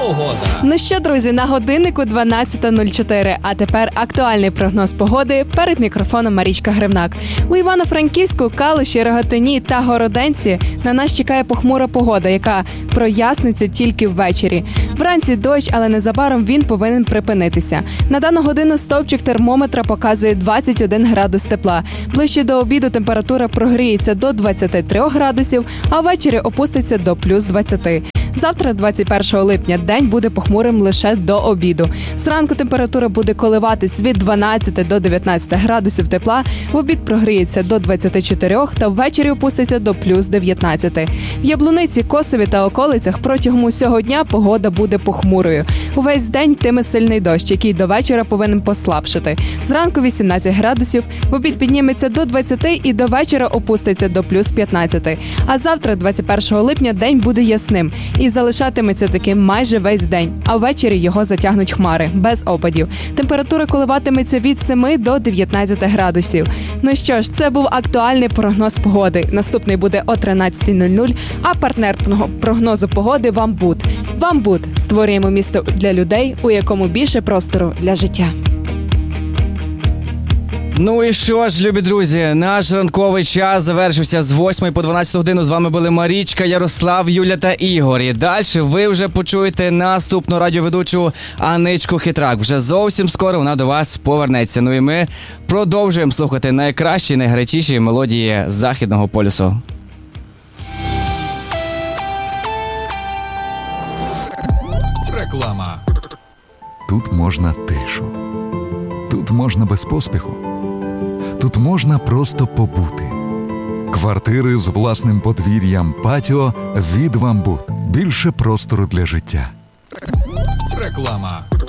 Погода. Ну що, друзі, на годиннику 12:04, а тепер актуальний прогноз погоди. Перед мікрофоном Марічка Гривнак. У Івано-Франківську, Калуші, Рогатині та Городенці на нас чекає похмура погода, яка проясниться тільки ввечері. Вранці дощ, але незабаром він повинен припинитися. На дану годину стовпчик термометра показує 21 градус тепла. Ближче до обіду температура прогріється до 23 градусів, а ввечері опуститься до плюс 20. Завтра, 21 липня, день буде похмурим лише до обіду. Зранку температура буде коливатись від 12 до 19 градусів тепла, в обід прогріється до 24 та ввечері опуститься до плюс 19. В Яблуниці, Косові та околицях протягом усього дня погода буде похмурою. Увесь день йтиме сильний дощ, який до вечора повинен послабшати. Зранку 18 градусів, в обід підніметься до 20 і до вечора опуститься до плюс 15. А завтра, 21 липня, день буде ясним і залишатиметься таким майже весь день, а ввечері його затягнуть хмари, без опадів. Температура коливатиметься від 7 до 19 градусів. Ну що ж, це був актуальний прогноз погоди. Наступний буде о 13:00, а партнер прогнозу погоди – Вамбут. Вамбут. Створюємо місто для людей, у якому більше простору для життя. Ну і що ж, любі друзі, наш ранковий час завершився з 8 по 12 годину. З вами були Марічка, Ярослав, Юля та Ігор. І далі ви вже почуєте наступну радіоведучу Аничку Хитрак. Вже зовсім скоро вона до вас повернеться. Ну і ми продовжуємо слухати найкращі, найгарячіші мелодії Західного полюсу. Реклама. Тут можна тишу. Тут можна без поспіху. Тут можна просто побути. Квартири з власним подвір'ям, патіо від Вамбут. Більше простору для життя. Реклама.